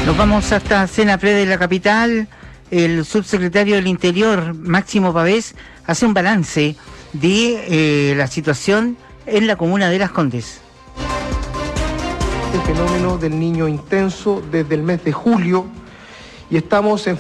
Nos vamos hasta Senapred de la capital. El subsecretario del Interior, Máximo Pavés, hace un balance de la situación en la comuna de Las Condes. El fenómeno del Niño intenso desde el mes de julio y estamos en